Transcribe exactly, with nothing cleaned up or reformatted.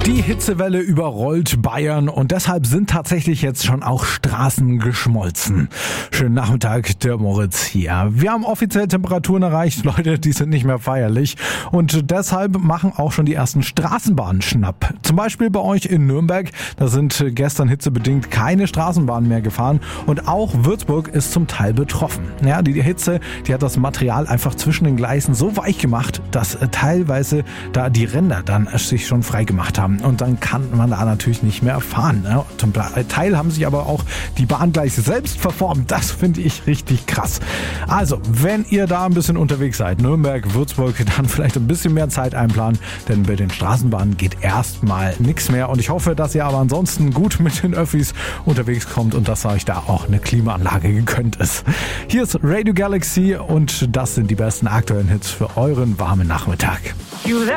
Die Hitzewelle überrollt Bayern und deshalb sind tatsächlich jetzt schon auch Straßen geschmolzen. Schönen Nachmittag, der Moritz hier. Wir haben offiziell Temperaturen erreicht, Leute, die sind nicht mehr feierlich. Und deshalb machen auch schon die ersten Straßenbahnen Schnapp. Zum Beispiel bei euch in Nürnberg, da sind gestern hitzebedingt keine Straßenbahnen mehr gefahren. Und auch Würzburg ist zum Teil betroffen. Ja, die Hitze, die hat das Material einfach zwischen den Gleisen so weich gemacht, dass teilweise da die Ränder dann sich schon frei gemacht haben. Und dann kann man da natürlich nicht mehr fahren. Ne? Zum Teil haben sich aber auch die Bahngleise selbst verformt. Das finde ich richtig krass. Also, wenn ihr da ein bisschen unterwegs seid, Nürnberg, Würzburg, dann vielleicht ein bisschen mehr Zeit einplanen, denn bei den Straßenbahnen geht erstmal nichts mehr. Und ich hoffe, dass ihr aber ansonsten gut mit den Öffis unterwegs kommt und dass euch da auch eine Klimaanlage gegönnt ist. Hier ist Radio Galaxy und das sind die besten aktuellen Hits für euren warmen Nachmittag.